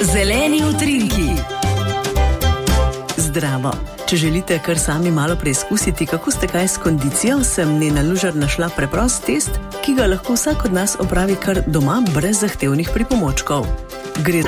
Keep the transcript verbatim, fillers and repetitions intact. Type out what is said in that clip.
Zeleni utrinki. Zdravo! Če želite kar sami malo preizkusiti, kako ste kaj s kondicijo, sem Nena Lužar našla preprost test, ki ga lahko vsak od nas opravi kar doma brez zahtevnih pripomočkov. Gre